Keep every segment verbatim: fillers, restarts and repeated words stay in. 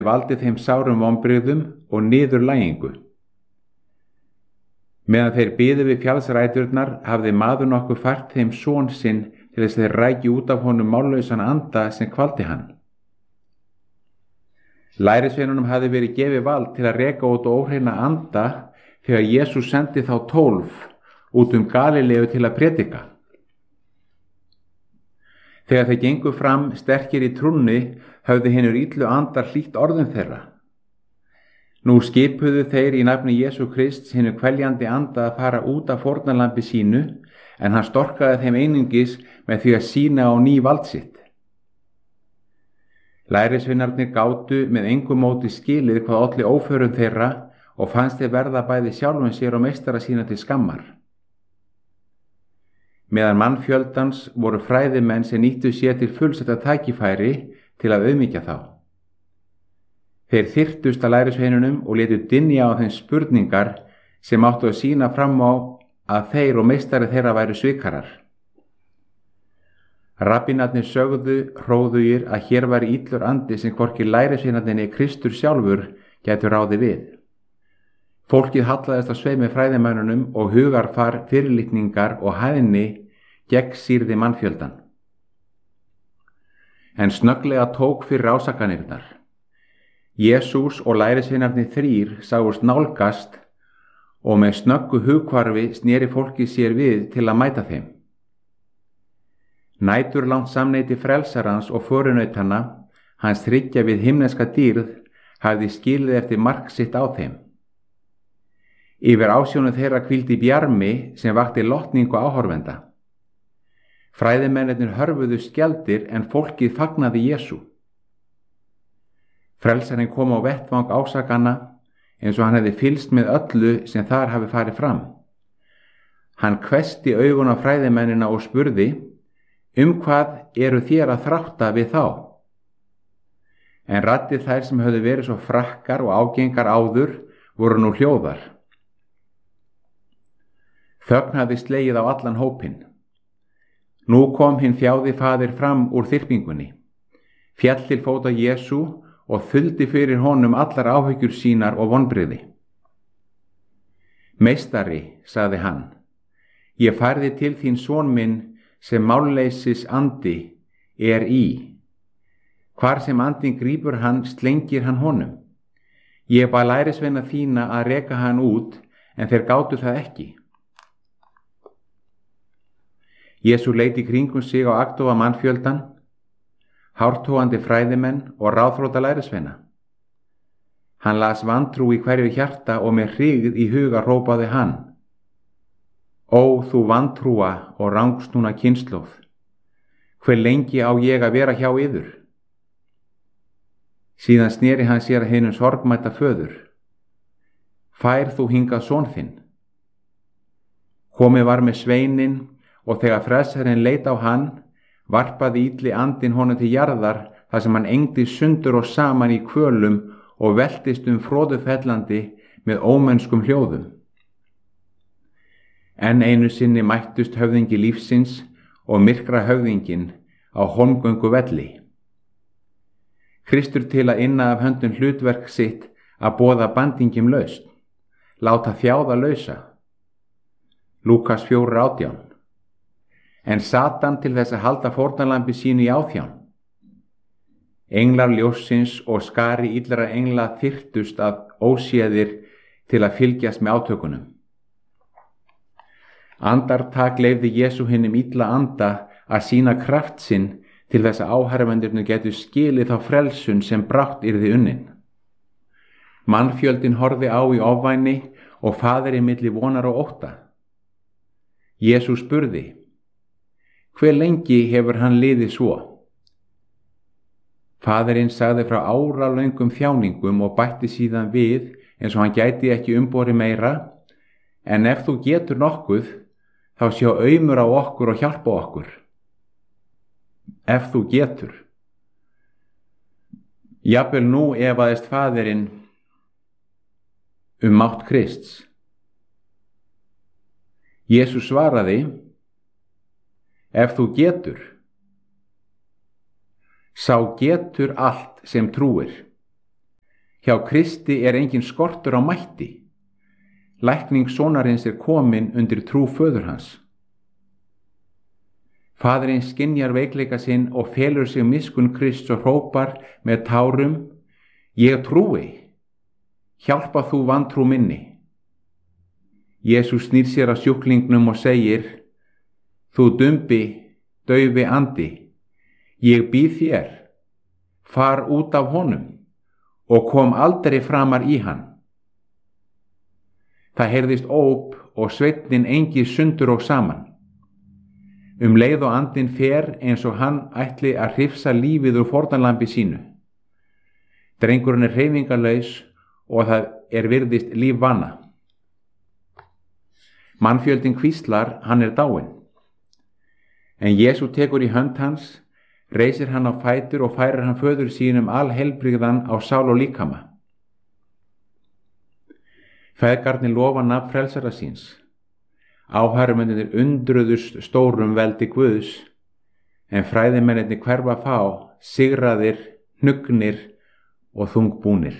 valdið þeim sárum vonbrigðum og niðurlægingu. Meðan þeir biðu við fjallsræturnar hafði maður nokkuð fært þeim son sinn til þess að þeir ræki út af honum mállausan anda sem kvaldi hann. Lærisveinunum hafði verið gefið vald til að reka út óhreina anda þegar Jesús sendi þá tólf út um Galileu til að predika. Þegar þeir gengu fram sterkir í trúnni höfðu hinir illu andar hlýtt orðum þeirra. Nú skipuðu þeir í nafni Jesú Krists hinu kveljandi anda að fara út af fórnarlambi sínu, en hann storkaði þeim einungis með því að sýna á ný vald sitt. Lærisveinarnir gátu með engu móti skilið hvað olli óförum þeirra og fannst þeir verða bæði sjálfum sér og meistara sína til skammar. Meðan mannfjöldans voru fræðimenn sem nýttu sér til fullsetta tækifæri til að auðmýkja þá. Þeir þyrtust að lærisveinunum og létu dynja á þeim spurningar sem áttu að sýna fram á að þeir og meistari þeirra væru svikarar. Rabbínarnir sögðu hróðugir að hér væri illur andi sem hvorki lærisveinarnir Kristur sjálfur gætu ráði við. Fólkið hallaðist á sveimi fræðimönnunum og hugarfar fyrirlitningar og hæðni gegn sýrði mannfjöldan. En snögglega tók fyrir ásakanirnar. Jesús og lærisveinarnir þrír sáust nálgast og með snöggu hugkvarfi sneri fólkið sér við til að mæta þeim. Næturlangt samneyti frelsarans og förunautanna, hans þriggja við himneska dýrð, hafði skilið eftir mark sitt á þeim. Yfir ásjónu þeirra hvíldi bjarmi sem vakti lotningu áhorfenda. Fræðimennirnir hörfuðu skjaldir en fólkið fagnaði Jesú. Frelsarinn kom á vettvang ásakana eins og hann hefði fylgst með öllu sem þar hafi farið fram. Hann hvessti augun á fræðimennina og spurði: Um hvað eru þér að þrátta við þá? En raddir þær sem höfðu verið svo frakkar og ágengar áður voru nú hljóðar. Þögn hafði slegið á allan hópinn. Nú kom hinn þjáði faðir fram úr þyrpingunni, féll til fóta Jesú og þuldi fyrir honum allar áhyggjur sínar og vonbrigði. Meistari, sagði hann, ég færði til þín son minn sem málleysis andi er í. Hvar sem andin grípur hann, slengir hann honum. Ég bað lærisveina þína að reka hann út, en þeir gátu það ekki. Jesú leit í kringum sig á agndofa mannfjöldan, hártogandi fræðimenn og ráðþrota lærisveina. Hann las vantrú í hverju hjarta og með hrygð í huga hrópaði hann: Ó, þú vantrúa og rangsnúna kynslóð, hve lengi á ég að vera hjá yður? Síðan sneri hann sér að hinum sorgmæta föður: Fær þú hingað son þinn? Komið var með sveinin og þegar frelsarinn leit á hann, varpaði illi andinn honum til jarðar þar sem hann engdi sundur og saman í kvölum og veltist um froðufellandi með ómennskum hljóðum. Enn einu sinni mættust höfðingi lífsins og myrkra höfðingin á holmgöngu velli. Kristur til að inna af höndum hlutverk sitt að boða bandingjum lausn, láta þjáða lausa. Lúkas fjórar átján. En Satan til þess að halda fórnarlambi sínu í áþján. Englar ljóssins og skari illra engla þyrtust að óséðir til að fylgjast með átökunum. Andartak leyfði Jesú hinum illa anda að sýna kraft sinn til þess að áherfendurnir getu skilið þá frelsun sem brátt yrði unnin. Mannfjöldin horfði á í ofvæni og faðirinn milli vonar og ótta. Jesú spurði: Hve lengi hefur hann liðið svo? Faðirinn sagði frá áralöngum þjáningum og bætti síðan við eins og hann gæti ekki umborið meira: En ef þú getur nokkuð, þá sjá aumur á okkur og hjálpa okkur. Ef þú getur. Jafnvel nú efaðist faðirinn um mátt Krists. Jesús svaraði: Ef þú getur. Sá getur allt sem trúir. Hjá Kristi er engin skortur á mætti. Lækning sonarins er komin undir trú föður hans. Faðirinn skynjar veikleika sinn og felur sig miskunn Krists og hrópar með tárum: Ég trúi, hjálpa þú vantrú minni. Jesús snýr sér að sjúklingnum og segir: Þú dumbi, daufi andi, ég býð þér, far út af honum og kom aldrei framar í hann. Það heyrðist óp og sveinninn engir sundur og saman. Um leið og andinn fer eins og hann ætli að hrifsa lífið úr fórnarlambi sínu. Drengurinn er hreyfingarlaus og það er virðist lífvana. Mannfjöldin hvíslar, hann er dáinn. En Jesú tekur í hönd hans, reisir hann á fætur og færir hann föður sínum alheilbrigðan á sál og líkama. Feðgarnir lofa nafn frelsara síns. Áhærumennir undruðust stórum veldi Guðs, en fræðimennir hverfa fá, sigraðir, hnugnir og þungbúnir.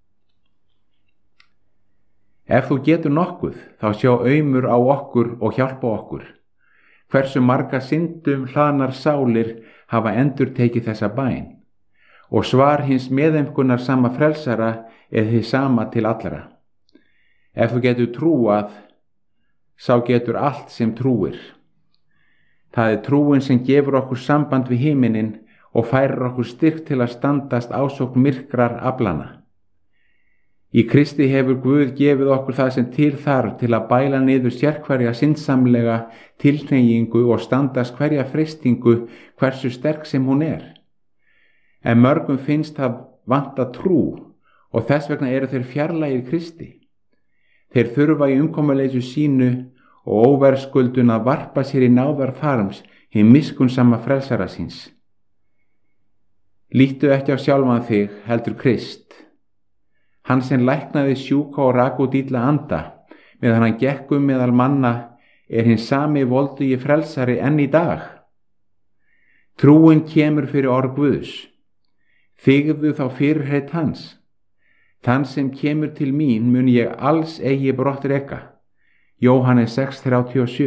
Ef þú getur nokkuð, þá sjá aumur á okkur og hjálpa okkur. Hversu marga syndum hlaðnar sálir hafa endurtekið þessa bæn, og svar hins meðaumkunar sama frelsara er hið sama til allra. Ef þú getur trúað, sá getur allt sem trúir. Það er trúin sem gefur okkur samband við himinin og færir okkur styrk til að standast ásókn myrkrar aflana. Í Kristi hefur Guð gefið okkur það sem til þarf til að bæla niður sérhverja syndsamlega tilhneigingu og standast hverja freistingu hversu sterk sem hún er. En mörgum finnst það vanta trú og þess vegna eru þeir fjarlægir Kristi. Þeir þurfa í umkomuleysu sínu og óverðskuldun að varpa sér í náðar farms hinn miskunnsama frelsara síns. Líttu ekki á sjálfan þig, heldur Krist. Hann sem læknaði sjúka og rak út illa anda, meðan hann gekk um meðal manna, er hinn sami voldugi frelsari enn í dag. Trúin kemur fyrir orð Guðs. Þigðu þá fyrirheit hans. Þann sem kemur til mín mun ég alls eigi brott reka. Jóhannes sex þrjátíu og sjö.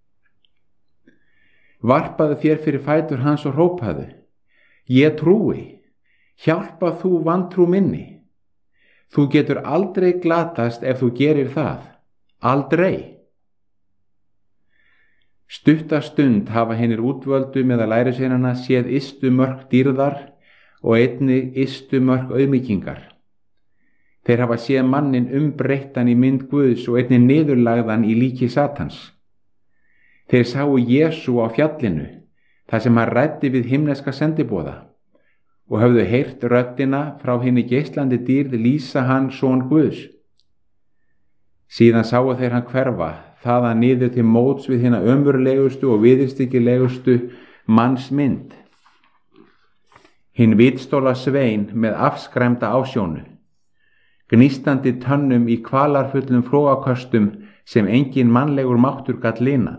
Varpaðu þér fyrir fætur hans og hrópaðu: Ég trúi, hjálpa þú vantrú minni. Þú getur aldrei glatast ef þú gerir það. Aldrei. Stutta stund hafa hinir útvöldu meðal lærisveinanna séð ystu mörk dýrðar og einnig ystu mörk auðmýkingar. Þeir hafa séð mannin umbreyttan í mynd Guðs og einnig niðurlagðan í líki Satans. Þeir sáu Jesú á fjallinu, þar sem hann ræddi við himneska sendiboða, og höfðu heyrt röddina frá hinni geislandi dýrð lýsa hann son Guðs. Síðan sáu þeir hann hverfa, þaðan niður til móts við hinna ömurlegustu og viðurstyggilegustu mannsmynd. Hinn vitstóla svein með afskræmda ásjónu, gnýstandi tönnum í kvalarfullum frogaköstum sem engin mannlegur máttur gat linað.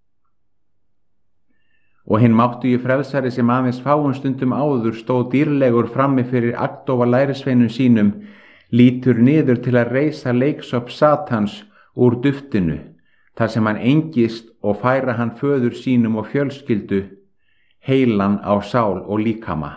Og hinn máttugi frelsari sem aðeins fáum stundum áður stóð dýrlegur frammi fyrir agndofa lærisveinum sínum, lítur niður til að reisa leiksopp Satans úr duftinu, þar sem hann engist og færa hann föður sínum og fjölskyldu, heilan á sál og líkama.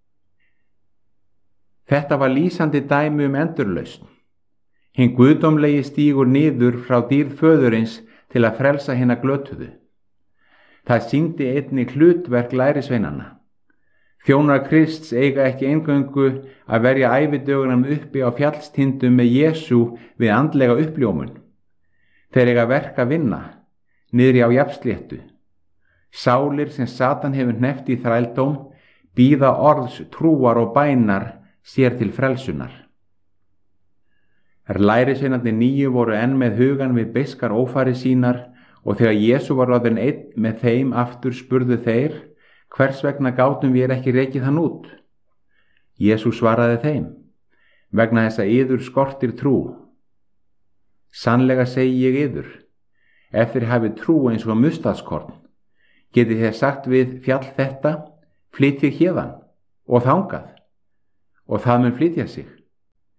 Þetta var lýsandi dæmi um endurlausn. Hinn guðdómlegi stígur niður frá dýrð föðurins til að frelsa hinna glötuðu. Það sýndi einnig hlutverk lærisveinanna. Þjónar Krists eiga ekki eingöngu að verja ævidögunum uppi á fjallstindum með Jesú við andlega uppljómun. Þeir eiga verk að vinna, niðri á jafnsléttu. Sálir sem Satan hefur hneppt í þrældóm bíða orðs trúar og bænar sér til frelsunar. Lærisveinarnir níu voru enn með hugan við beiskar ófæri sínar, og þegar Jesú var orðinn einn með þeim aftur spurðu þeir: Hvers vegna gátum við ekki rekið hann út? Jesú svaraði þeim: Vegna þess að yður skortir trú. Sannlega segi ég yður, ef þér hafið trú eins og mustaðskorn, getið þér sagt við fjall þetta: Flytjið héðan og þangað, og það mun flytja sig.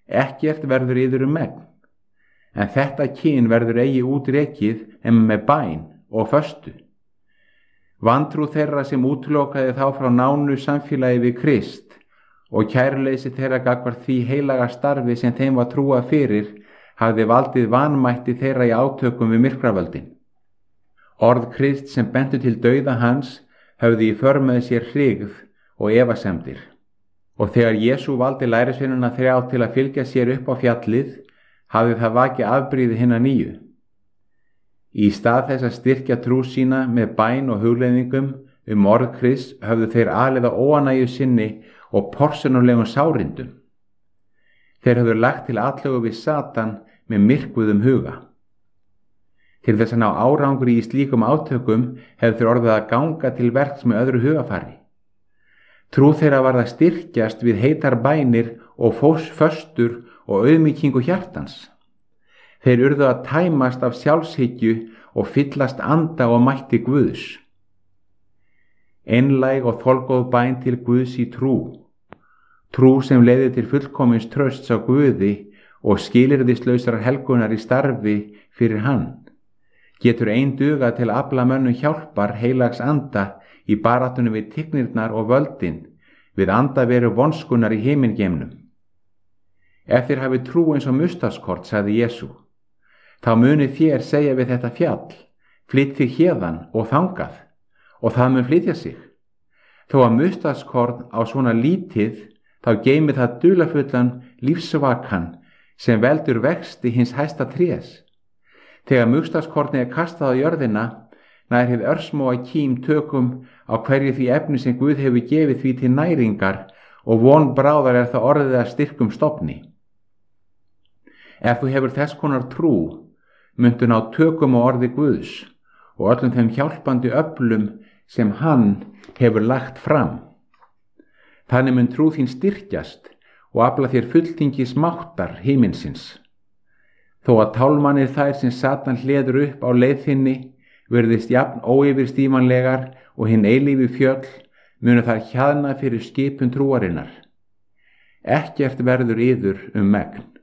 ekkert verður yður um megn, en þetta kyn verður eigi útrekið en með bæn og föstu. Vantrú þeirra sem útilokaði þá frá nánu samfélagi við Krist og kæruleysi þeirra gagnvart því heilaga starfi sem þeim var trúað fyrir hafði valdið vanmætti þeirra í átökum við myrkravöldin. Orð Krist sem bentu til dauða hans höfðu í för með sér hrigð og efasemdir. Og þegar Jesú valdi lærisveinana þrjá til að fylgja sér upp á fjallið, hafði það vakið afbrýði hinna nýju. Í stað þess að styrkja trú sína með bæn og hugleiðingum um orð Krists höfðu þeir alið á óánægju sinni og porsunulegum sárindum. Þeir höfðu lagt til atlögu við Satan með myrkvuðum huga. Til þess að ná árangri í slíkum átökum hefðu þeir orðið að ganga til verks með öðru hugafari. Trú þeirra varð að styrkjast við heitar bænir og föstur og auðmýkingu hjartans. Þeir urðu að tæmast af sjálfshyggju og fyllast anda og mætti Guðs. Einlæg og þolgóð bæn til Guðs í trú. Trú sem leiði til fullkomins trausts á Guði og skilyrðislausrar helgunar í starfi fyrir hann. Getur ein duga til að afla mönnum hjálpar heilags anda í baráttunum við tignirnar og völdin, við andaveru vonskunar í himingeimnum. Ef þér hafi trú eins og mustaskort, sagði Jesú, þá muni þér segja við þetta fjall, flytt þig héðan og þangað, og það mun flytja sig. Þó að mustaskort á svona lítið, þá geymir það dularfullan lífsvakan sem veldur vexti hins hæsta trés. Þegar mustaskortni er kastað á jörðina, nær hið örsmóa kím tökum á hverju því efni sem Guð hefur gefið því til næringar og von bráðar er það orðið að styrkum stofni. Ef þú hefur þess konar trú, muntu ná tökum á orði Guðs og öllum þeim hjálpandi öflum sem hann hefur lagt fram. Þannig mun trú þín styrkjast og afla þér fulltingis máttar himinsins. Þó að tálmanir þær sem Satan hleður upp á leið þinni virðist jafn óyfirstímanlegar og hinn eilífi fjöll, munu þær hjaðna fyrir skipun trúarinnar. Ekkert verður yður um megn.